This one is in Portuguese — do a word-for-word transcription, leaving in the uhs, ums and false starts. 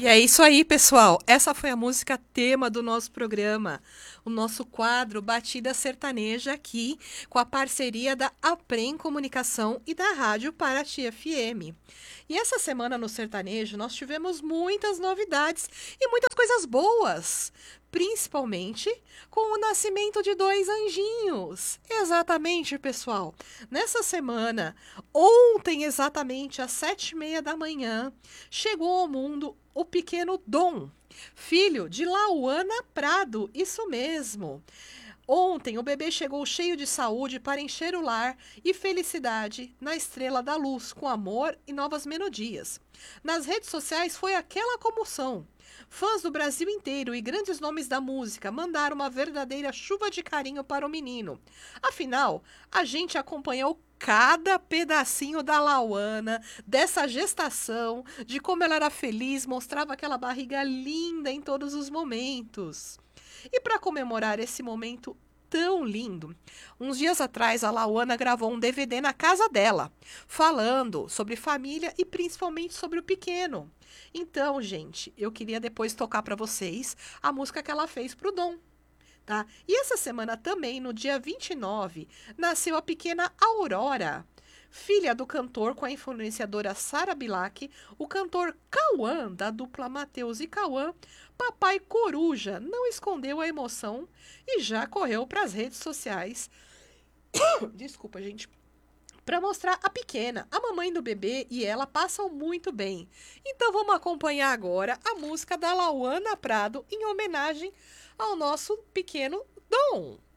E é isso aí, pessoal. Essa foi a música tema do nosso programa, o nosso quadro Batida Sertaneja aqui, com a parceria da Aprem Comunicação e da Rádio Paraty F M. E essa semana no sertanejo nós tivemos muitas novidades e muitas coisas boas, principalmente com o nascimento de dois anjinhos. Exatamente, pessoal. Nessa semana, ontem exatamente às sete e meia da manhã, chegou ao mundo o pequeno Dom, filho de Lauana Prado, isso mesmo. Ontem, o bebê chegou cheio de saúde para encher o lar e felicidade na Estrela da Luz, com amor e novas melodias. Nas redes sociais foi aquela comoção. Fãs do Brasil inteiro e grandes nomes da música mandaram uma verdadeira chuva de carinho para o menino. Afinal, a gente acompanhou cada pedacinho da Lauana, dessa gestação, de como ela era feliz, mostrava aquela barriga linda em todos os momentos. E para comemorar esse momento tão lindo, uns dias atrás a Lauana gravou um D V D na casa dela, falando sobre família e principalmente sobre o pequeno. Então, gente, eu queria depois tocar para vocês a música que ela fez pro Dom. Tá? E essa semana também, no dia vinte e nove, nasceu a pequena Aurora, filha do cantor com a influenciadora Sara Bilac, o cantor Cauã, da dupla Matheus e Cauã. Papai Coruja não escondeu a emoção e já correu para as redes sociais. Desculpa, gente. Para mostrar a pequena, a mamãe do bebê e ela passam muito bem. Então vamos acompanhar agora a música da Lauana Prado em homenagem ao nosso pequeno Dom.